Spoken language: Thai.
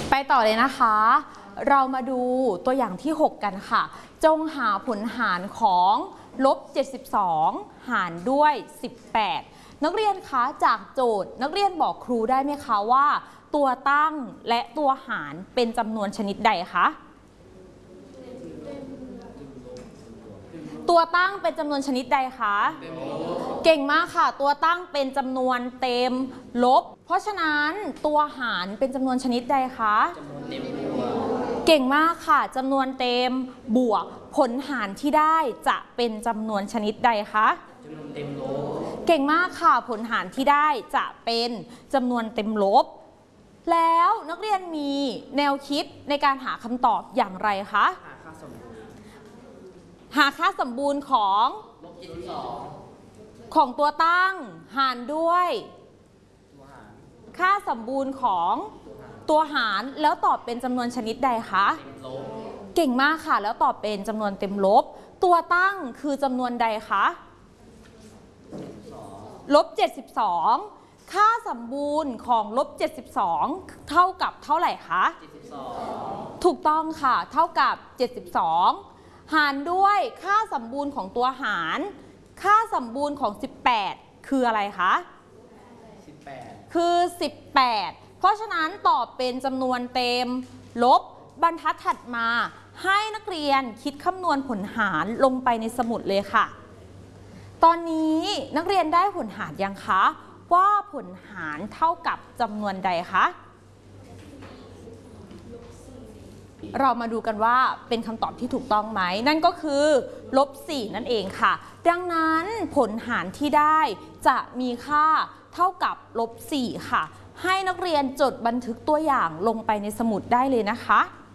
ไปต่อเลยนะคะเรามาดูตัวอย่างที่ 6 กันค่ะจงหาผลหารของ-72 หารด้วย 18นักเรียนคะจากโจทย์นักเรียนบอกครูได้ไหมคะว่าตัวตั้งและตัวหารเป็นจำนวนชนิดใดคะตัวตั้งเป็นจำนวนชนิดใดคะเก่งมากค่ะตัวตั้งเป็นจำนวนเต็มลบเพราะฉะนั้นตัวหารเป็นจำนวนชนิดใดคะเก่งมากค่ะจำนวนเต็มบวกผลหารที่ได้จะเป็นจำนวนชนิดใดคะจำนวนเต็มลบเก่งมากค่ะผลหารที่ได้จะเป็นจำนวนเต็มลบแล้วนักเรียนมีแนวคิดในการหาคำตอบอย่างไรคะหาค่าสมบูรณ์ของตัวตั้งหารด้วยค่าสมบูรณ์ของตัวหารแล้วตอบเป็นจำนวนชนิดใดคะเก่งมากค่ะแล้วตอบเป็นจำนวนเต็มลบตัวตั้งคือจำนวนใดคะ-72ค่าสมบูรณ์ของ-72เท่ากับเท่าไหร่คะถูกต้องค่ะเท่ากับ72หารด้วยค่าสมบูรณ์ของตัวหารค่าสมบูรณ์ของ18คืออะไรคะคือ18เพราะฉะนั้นตอบเป็นจำนวนเต็มลบบรรทัดถัดมาให้นักเรียนคิดคำนวณผลหารลงไปในสมุดเลยค่ะตอนนี้นักเรียนได้ผลหารยังคะว่าผลหารเท่ากับจำนวนใดคะเรามาดูกันว่าเป็นคำตอบที่ถูกต้องไหมนั่นก็คือ-4นั่นเองค่ะดังนั้นผลหารที่ได้จะมีค่าเท่ากับ-4ค่ะให้นักเรียนจดบันทึกตัวอย่างลงไปในสมุดได้เลยนะคะ